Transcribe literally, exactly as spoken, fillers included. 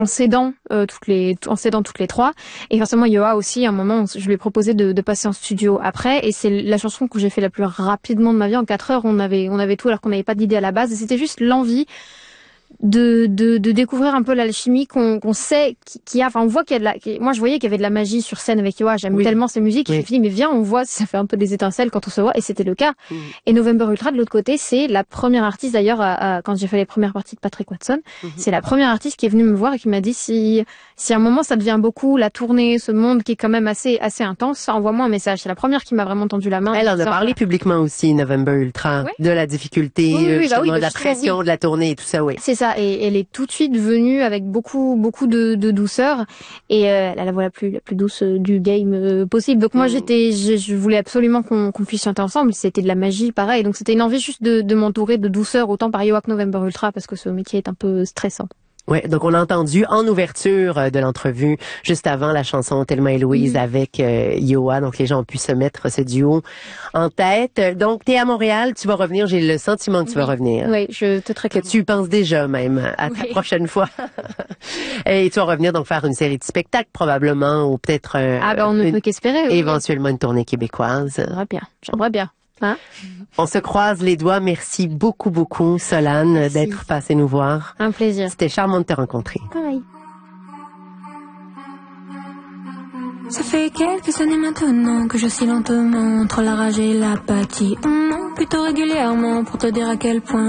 en s'aidant euh, toutes les en s'aidant toutes les trois. Et forcément Yoa aussi, à un moment je lui ai proposé de, de passer en studio après, et c'est la chanson que j'ai fait la plus rapidement de ma vie. En quatre heures on avait on avait tout, alors qu'on n'avait pas d'idée à la base, et c'était juste l'envie de de de découvrir un peu l'alchimie qu'on qu'on sait qu'il y a. Enfin, on voit qu'il y a de la qu'il- moi je voyais qu'il y avait de la magie sur scène avec Yoa, j'aime Oui. tellement ses musiques. Oui. Je me suis dit mais viens, on voit si ça fait un peu des étincelles quand on se voit, et c'était le cas. Mm. Et November Ultra de l'autre côté, c'est la première artiste d'ailleurs à, à- quand j'ai fait les premières parties de Patrick Watson, Mm-hmm. c'est la première artiste qui est venue me voir et qui m'a dit si si à un moment ça devient beaucoup, la tournée, ce monde qui est quand même assez assez intense, envoie-moi un message. C'est la première qui m'a vraiment tendu la main. Elle en a Genre, parlé publiquement aussi, November Ultra, Oui. de la difficulté, Oui, oui, oui, euh, bah justement, oui, bah de la justement, pression oui. de la tournée et tout ça, oui. C'est ça, et elle est tout de suite venue avec beaucoup beaucoup de, de douceur, et euh, elle a la voix la plus la plus douce euh, du game euh, possible. Donc moi Mm. j'étais je, je voulais absolument qu'on qu'on puisse chanter ensemble, c'était de la magie pareil. Donc c'était une envie juste de, de m'entourer de douceur, autant par Yoa que November Ultra, parce que ce métier est un peu stressant. Ouais, donc on a entendu en ouverture euh, de l'entrevue, juste avant la chanson Thelma et Louise Mm. avec euh, Yoa, donc les gens ont pu se mettre ce duo en tête. Donc t'es à Montréal, tu vas revenir, j'ai le sentiment que tu vas revenir. Oui, je te très Que clairement. tu y penses déjà même à ta Oui. prochaine fois. Et tu vas revenir donc faire une série de spectacles probablement, ou peut-être euh, Ah ben on ne une- peut qu'espérer. Oui. éventuellement une tournée québécoise. J'aimerais bien, j'aimerais bien. Hein? On se croise les doigts. Merci beaucoup, beaucoup, Solane, Merci. d'être passée nous voir. Un plaisir. C'était charmant de te rencontrer. Pareil. Ça fait quelques années maintenant que je suis lentement entre la rage et l'apathie. On ment plutôt régulièrement pour te dire à quel point